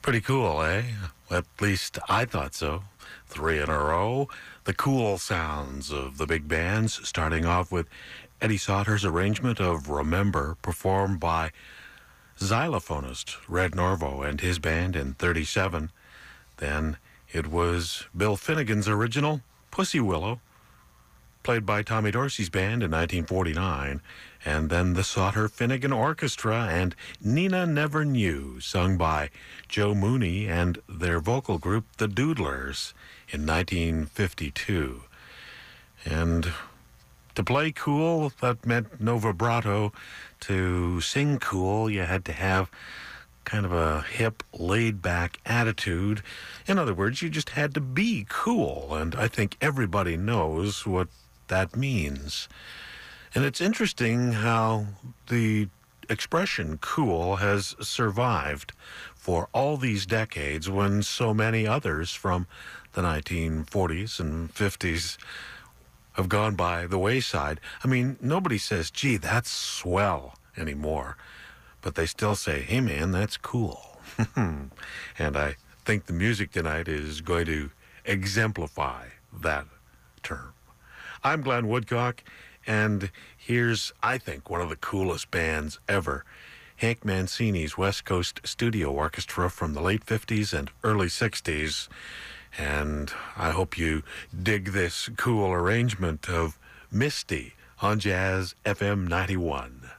Pretty cool, eh? At least I thought so. 3 in a row. The cool sounds of the big bands, starting off with Eddie Sauter's arrangement of Remember, performed by xylophonist Red Norvo and his band in 1937. Then it was Bill Finnegan's original, Pussy Willow, played by Tommy Dorsey's band in 1949, and then the Sauter-Finnegan Orchestra and Nina Never Knew, sung by Joe Mooney and their vocal group, the Doodlers, in 1952. And to play cool, that meant no vibrato. To sing cool, you had to have kind of a hip, laid-back attitude. In other words, you just had to be cool, and I think everybody knows what that means. And it's interesting how the expression cool has survived for all these decades when so many others from the 1940s and 50s have gone by the wayside. I mean, nobody says, gee, that's swell anymore. But they still say, hey, man, that's cool. And I think the music tonight is going to exemplify that term. I'm Glenn Woodcock, and here's, I think, one of the coolest bands ever, Hank Mancini's West Coast Studio Orchestra from the late 50s and early 60s. And I hope you dig this cool arrangement of Misty on Jazz FM 91.